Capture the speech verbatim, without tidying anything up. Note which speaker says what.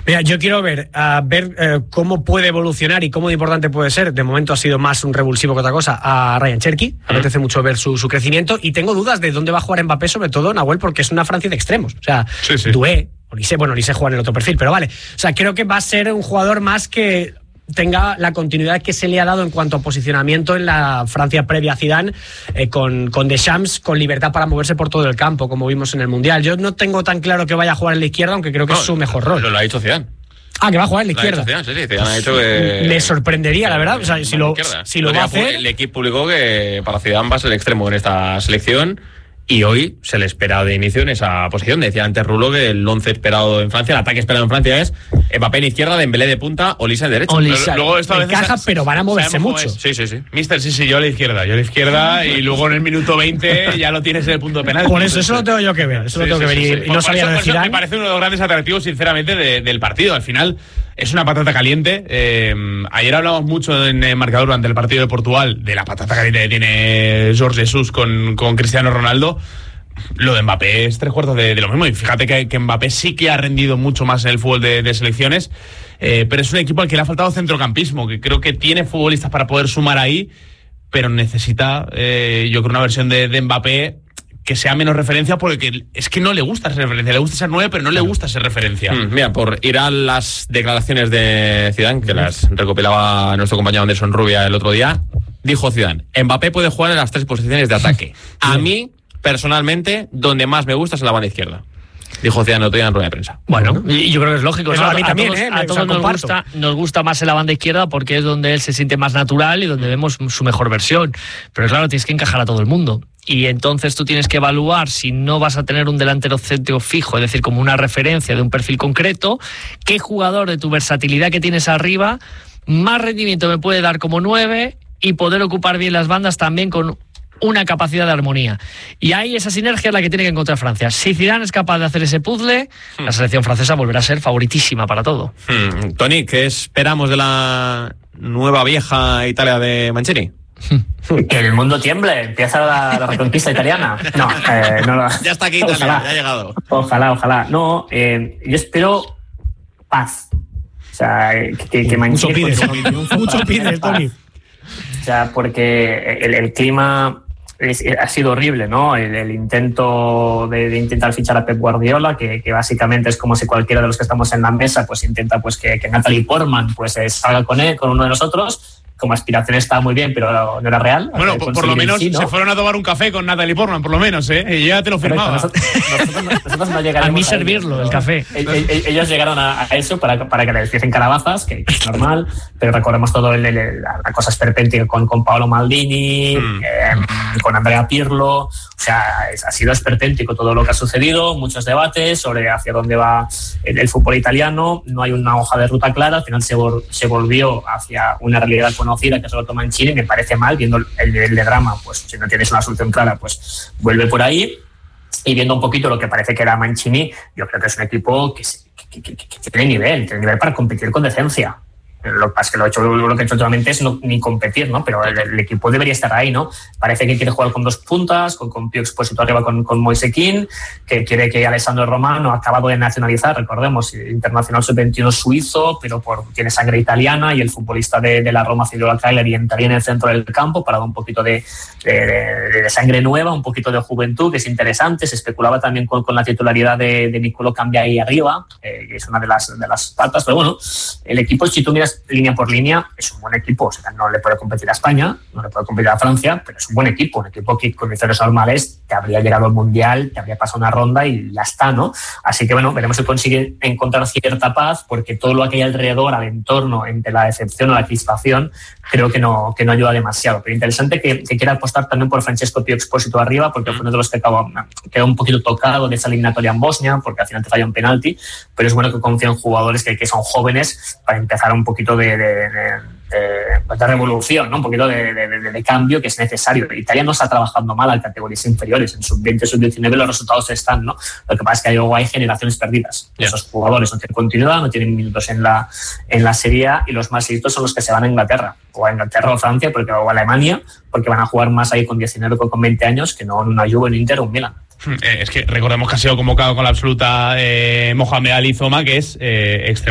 Speaker 1: Mira, yo quiero ver, uh, ver uh, cómo puede evolucionar y cómo de importante puede ser. De momento ha sido más un revulsivo que otra cosa a Ryan Cherki. Me apetece mucho ver su, su crecimiento y tengo dudas de dónde va a jugar Mbappé, sobre todo, Nahuel, porque es una Francia de extremos. O sea,
Speaker 2: sí, sí.
Speaker 1: Doué, Olise, bueno, Olise juega en el otro perfil, pero vale. O sea, creo que va a ser un jugador más que tenga la continuidad que se le ha dado en cuanto a posicionamiento en la Francia previa a Zidane, eh, con, con Deschamps, con libertad para moverse por todo el campo, como vimos en el Mundial. Yo no tengo tan claro que vaya a jugar en la izquierda, aunque creo que no, es su mejor rol.
Speaker 2: Lo, lo ha dicho Zidane.
Speaker 1: Ah, que va a jugar en la izquierda.
Speaker 2: Lo ha dicho Zidane, sí, sí. Zidane ha dicho que...
Speaker 1: Me sorprendería, la verdad. O sea, si lo, si lo va a hacer...
Speaker 2: El equipo publicó que para Zidane va a ser el extremo en esta selección. Y hoy se le espera de inicio en esa posición. Decía antes Rulo que el once esperado en Francia, el ataque esperado en Francia es Mbappé en izquierda, Dembélé de punta, Olise en derecha.
Speaker 1: Olise,
Speaker 3: luego esta vez
Speaker 1: encaja,
Speaker 3: esa,
Speaker 1: pero van a moverse mucho.
Speaker 2: Sí, sí, sí.
Speaker 3: Mister, sí, sí, yo a la izquierda, yo a la izquierda y luego en el minuto veinte ya lo tienes en el punto penal.
Speaker 1: Por eso, eso lo tengo yo que ver. Eso
Speaker 3: sí,
Speaker 1: lo tengo
Speaker 3: sí,
Speaker 1: que ver.
Speaker 3: Sí,
Speaker 1: y,
Speaker 3: sí.
Speaker 1: y no
Speaker 3: por
Speaker 1: sabía
Speaker 3: eso,
Speaker 1: lo de Zidane.
Speaker 3: Me parece uno de los grandes atractivos, sinceramente, de, del partido. Al final es una patata caliente. Eh, ayer hablamos mucho en el marcador durante el partido de Portugal de la patata caliente que tiene Jorge Jesus con, con Cristiano Ronaldo. Lo de Mbappé es tres cuartos de, de lo mismo. Y fíjate que, que Mbappé sí que ha rendido mucho más en el fútbol de, de selecciones, eh, pero es un equipo al que le ha faltado centrocampismo, que creo que tiene futbolistas para poder sumar ahí, pero necesita, eh, yo creo, una versión de, de Mbappé que sea menos referencia, porque es que no le gusta ser referencia, le gusta ser nueve, pero no le gusta ser referencia.
Speaker 2: Mm, mira, por ir a las declaraciones de Zidane, que las recopilaba nuestro compañero Anderson Rubia el otro día, dijo Zidane: Mbappé puede jugar en las tres posiciones de ataque. A mí, personalmente, donde más me gusta es en la banda izquierda. Dijo Zidane el otro día en rueda de prensa.
Speaker 4: Bueno, y yo creo que es lógico.
Speaker 1: Eso
Speaker 4: ¿no?
Speaker 1: a mí también,
Speaker 4: todos,
Speaker 1: ¿eh?
Speaker 4: a todos nos, gusta, nos gusta más en la banda izquierda porque es donde él se siente más natural y donde vemos su mejor versión. Pero claro, tienes que encajar a todo el mundo. Y entonces tú tienes que evaluar, si no vas a tener un delantero centro fijo, es decir, como una referencia de un perfil concreto, qué jugador de tu versatilidad que tienes arriba más rendimiento me puede dar como nueve y poder ocupar bien las bandas también con una capacidad de armonía. Y ahí esa sinergia es la que tiene que encontrar Francia. Si Zidane es capaz de hacer ese puzzle, hmm. la selección francesa volverá a ser favoritísima para todo.
Speaker 2: Hmm. Tony, ¿qué esperamos de la nueva vieja Italia de Mancini?
Speaker 5: Que el mundo tiemble, empieza la, la reconquista italiana. No, eh, no, no.
Speaker 2: Ya está aquí Italia, ojalá, ya ha llegado.
Speaker 5: Ojalá, ojalá. No, eh, yo espero paz. O sea, que, que Mancini...
Speaker 1: Mucho pides, mucho pides, Tony.
Speaker 5: O sea, porque el, el clima... Es, ha sido horrible, ¿no? El, el intento de, de intentar fichar a Pep Guardiola, que, que básicamente es como si cualquiera de los que estamos en la mesa pues intenta pues que, que Natalie Portman pues salga con él, con uno de nosotros. Como aspiración estaba muy bien, pero no era real.
Speaker 3: Bueno, por, por lo menos sí, ¿no? Se fueron a tomar un café con Natalie Portman, por lo menos, ¿eh? Y ya te lo firmaba.
Speaker 5: Nosotros, nosotros, nosotros no llegaremos
Speaker 4: a mí servirlo, a el café.
Speaker 5: Ellos llegaron a, a eso para, para que les dicen calabazas, que es normal, pero recordemos todo el, el, la cosa esperpéntica con, con Paolo Maldini, mm. eh, con Andrea Pirlo. O sea, es, ha sido esperpéntico todo lo que ha sucedido, muchos debates sobre hacia dónde va el, el fútbol italiano. No hay una hoja de ruta clara, al final se, vol, se volvió hacia una realidad conocida que se lo toma en Chile. Me parece mal, viendo el nivel de drama, pues si no tienes una solución clara, pues vuelve por ahí. Y viendo un poquito lo que parece que era Mancini, yo creo que es un equipo que, que, que, que, que tiene nivel, tiene nivel para competir con decencia. Lo que pasa es que lo, hecho, lo que ha hecho últimamente es no, ni competir, ¿no? Pero el, el equipo debería estar ahí, ¿no? Parece que quiere jugar con dos puntas, con, con Pío Expósito arriba con, con Moise Kean, que quiere que Alessandro Romano ha acabado de nacionalizar, recordemos, internacional sub veintiuno suizo, pero por, tiene sangre italiana, y el futbolista de, de la Roma, Cyril Cagliari, entraría en el centro del campo para dar un poquito de, de, de, de sangre nueva, un poquito de juventud, que es interesante. Se especulaba también con, con la titularidad de, de Niccolò Cambia ahí arriba, eh, que es una de las, de las patas, pero bueno, el equipo, si tú miras línea por línea, es un buen equipo. O sea, no le puede competir a España, no le puede competir a Francia, pero es un buen equipo, un equipo que con condiciones normales te habría llegado al Mundial, te habría pasado una ronda y ya está, ¿no? Así que bueno, veremos si consigue encontrar cierta paz, porque todo lo que hay alrededor, al entorno, entre la decepción o la crispación, creo que no, que no ayuda demasiado. Pero interesante que, que quiera apostar también por Francesco Pío Expósito arriba, porque fue uno de los que acabó, quedó un poquito tocado de esa eliminatoria en Bosnia, porque al final te falla un penalti, pero es bueno que confíe en jugadores que, que son jóvenes para empezar un poquito de, de, de, de, de revolución, ¿no? Un poquito de, de, de, de cambio que es necesario. Italia no está trabajando mal a categorías inferiores, en sub veinte, sub diecinueve los resultados están, ¿no? Lo que pasa es que luego hay generaciones perdidas. Yeah. Esos jugadores no tienen continuidad, no tienen minutos en la, en la Serie A, y los más listos son los que se van a Inglaterra, o a Inglaterra o Francia, porque, o a Alemania, porque van a jugar más ahí con diecinueve o con veinte años que no en una Juve, un Inter o un Milan.
Speaker 3: Es que recordemos que ha sido convocado con la absoluta eh, Mohamed Ali Zoma, que es eh, extremo.